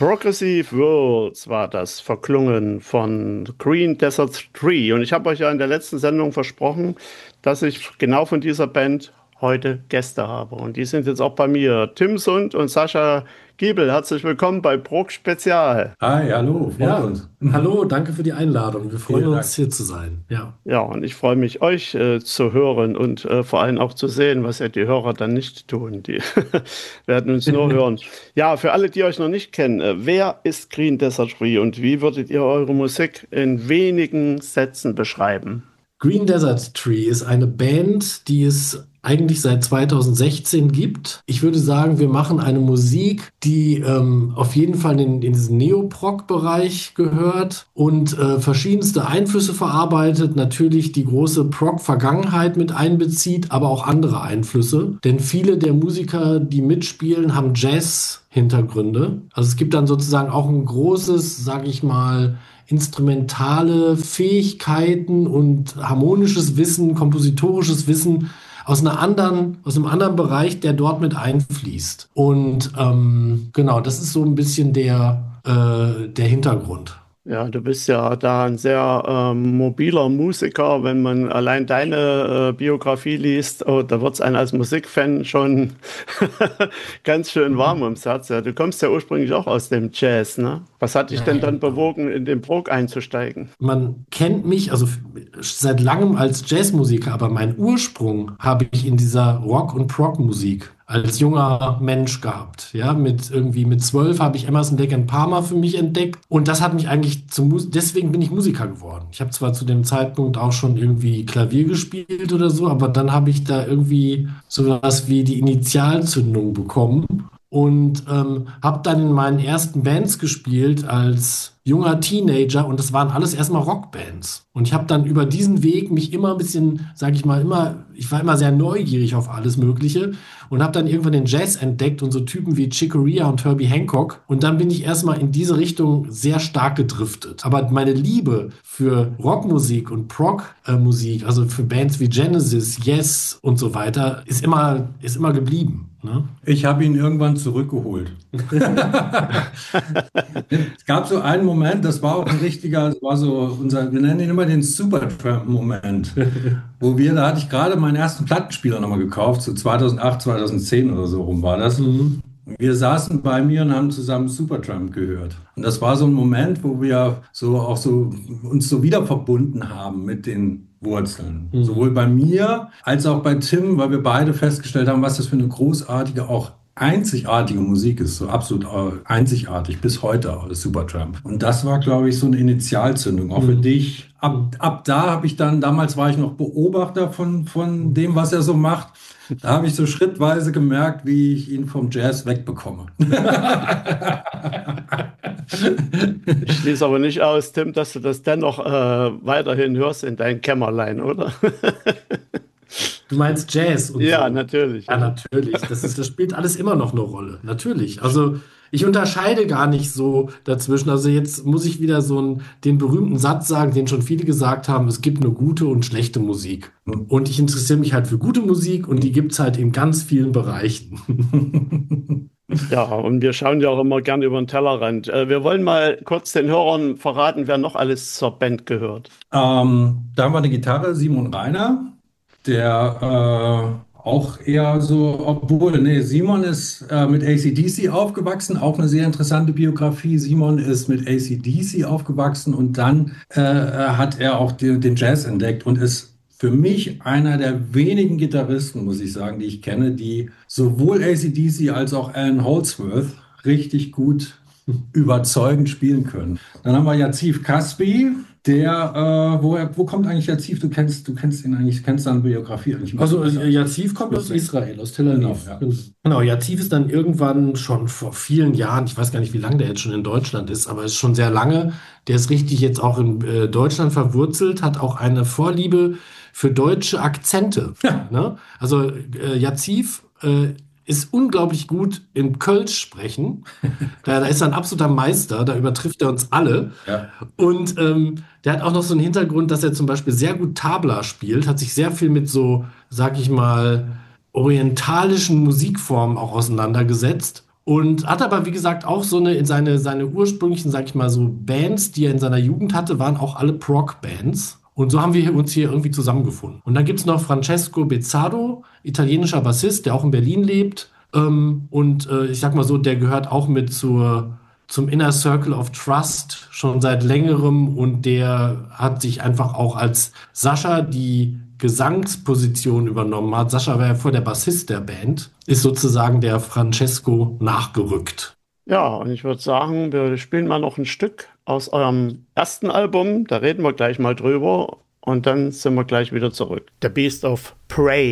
Progressive Worlds war das verklungen von Green Desert Tree. Und ich habe euch ja in der letzten Sendung versprochen, dass ich genau von dieser Band heute Gäste habe. Und die sind jetzt auch bei mir. Tim Sund und Sascha Giebel. Herzlich willkommen bei Prog Spezial. Hi, hallo, freut Ja, uns. hallo, danke für die Einladung. Wir freuen Vielen uns, Dank. hier zu sein. Ja. Ja, und ich freue mich, euch zu hören und vor allem auch zu sehen, was ja die Hörer dann nicht tun. Die werden uns nur hören. Ja, für alle, die euch noch nicht kennen, wer ist Green Desert Free und wie würdet ihr eure Musik in wenigen Sätzen beschreiben? Green Desert Tree ist eine Band, die es eigentlich seit 2016 gibt. Ich würde sagen, wir machen eine Musik, die auf jeden Fall in diesen Neoprog-Bereich gehört und verschiedenste Einflüsse verarbeitet, natürlich die große Prog-Vergangenheit mit einbezieht, aber auch andere Einflüsse. Denn viele der Musiker, die mitspielen, haben Jazz-Hintergründe. Also es gibt dann sozusagen auch ein großes, sage ich mal, instrumentale Fähigkeiten und harmonisches Wissen, kompositorisches Wissen aus einem anderen Bereich, der dort mit einfließt. Und genau, das ist so ein bisschen der Hintergrund. Ja, du bist ja da ein sehr mobiler Musiker. Wenn man allein deine Biografie liest, oh, da wird es einem als Musikfan schon ganz schön warm ums Herz. Ja, du kommst ja ursprünglich auch aus dem Jazz, ne? Was hat dich Ja, denn ja, dann genau. bewogen, in den Prog einzusteigen? Man kennt mich also seit langem als Jazzmusiker, aber meinen Ursprung habe ich in dieser Rock- und Prog-Musik als junger Mensch gehabt. Ja, mit 12 habe ich Emerson, Lake and Palmer für mich entdeckt und das hat mich eigentlich deswegen bin ich Musiker geworden. Ich habe zwar zu dem Zeitpunkt auch schon irgendwie Klavier gespielt oder so, aber dann habe ich da irgendwie sowas wie die Initialzündung bekommen und habe dann in meinen ersten Bands gespielt als junger Teenager und das waren alles erstmal Rockbands. Und ich habe dann über diesen Weg mich immer ein bisschen, sage ich mal, ich war immer sehr neugierig auf alles Mögliche und habe dann irgendwann den Jazz entdeckt und so Typen wie Chick Corea und Herbie Hancock. Und dann bin ich erstmal in diese Richtung sehr stark gedriftet. Aber meine Liebe für Rockmusik und Prog-Musik, also für Bands wie Genesis, Yes und so weiter, ist immer geblieben. Ne? Ich habe ihn irgendwann zurückgeholt. Es gab so einen Moment, das war auch ein richtiger, das war so wir nennen ihn immer den Supertramp-Moment, da hatte ich gerade meinen ersten Plattenspieler nochmal gekauft, so 2008, 2010 oder so rum war das. Mhm. Wir saßen bei mir und haben zusammen Supertramp gehört. Und das war so ein Moment, wo wir uns so wieder verbunden haben mit den Wurzeln. Mhm. Sowohl bei mir als auch bei Tim, weil wir beide festgestellt haben, was das für eine großartige, auch einzigartige Musik ist. So absolut einzigartig bis heute, das Supertramp. Und das war, glaube ich, so eine Initialzündung, auch für Mhm. dich. Ab da habe ich dann, damals war ich noch Beobachter von dem, was er so macht. Da habe ich so schrittweise gemerkt, wie ich ihn vom Jazz wegbekomme. Ich schließe aber nicht aus, Tim, dass du das dennoch weiterhin hörst in dein Kämmerlein, oder? Du meinst Jazz und Ja, so. natürlich. Ja, Ja. natürlich. Das spielt alles immer noch eine Rolle. Natürlich. Also ich unterscheide gar nicht so dazwischen. Also jetzt muss ich wieder den berühmten Satz sagen, den schon viele gesagt haben, es gibt nur gute und schlechte Musik. Und ich interessiere mich halt für gute Musik und die gibt es halt in ganz vielen Bereichen. Ja, und wir schauen ja auch immer gern über den Tellerrand. Wir wollen mal kurz den Hörern verraten, wer noch alles zur Band gehört. Da haben wir eine Gitarre, Simon Rainer, der auch eher so, nee, Simon ist mit AC/DC aufgewachsen, auch eine sehr interessante Biografie. Simon ist mit AC/DC aufgewachsen und dann hat er auch den Jazz entdeckt und ist für mich einer der wenigen Gitarristen, muss ich sagen, die ich kenne, die sowohl AC/DC als auch Alan Holdsworth richtig gut überzeugend spielen können. Dann haben wir Yazif Kaspi, wo kommt eigentlich Yazif? Du kennst ihn eigentlich, kennst seine Biografie eigentlich. Also Yazif kommt aus Israel, aus Tel Genau, Aviv. ja. Genau, Yazif ist dann irgendwann schon vor vielen Jahren, ich weiß gar nicht, wie lange der jetzt schon in Deutschland ist, aber ist schon sehr lange. Der ist richtig jetzt auch in Deutschland verwurzelt, hat auch eine Vorliebe für deutsche Akzente. Ne? Also Yazif ist unglaublich gut in Kölsch sprechen. Da ist er ein absoluter Meister, da übertrifft er uns alle. Ja. Und der hat auch noch so einen Hintergrund, dass er zum Beispiel sehr gut Tabla spielt, hat sich sehr viel mit so, sag ich mal, orientalischen Musikformen auch auseinandergesetzt Und hat aber, wie gesagt, auch so seine ursprünglichen, sag ich mal, so Bands, die er in seiner Jugend hatte, waren auch alle Prog-Bands. Und so haben wir uns hier irgendwie zusammengefunden. Und dann gibt es noch Francesco Bezzado, italienischer Bassist, der auch in Berlin lebt. Ich sag mal so, der gehört auch mit zum Inner Circle of Trust schon seit längerem. Und der hat sich einfach auch, als Sascha die Gesangsposition übernommen hat. Sascha war ja vor der Bassist der Band, ist sozusagen der Francesco nachgerückt. Ja, und ich würde sagen, wir spielen mal noch ein Stück aus eurem ersten Album. Da reden wir gleich mal drüber und dann sind wir gleich wieder zurück. The Beast of Prey.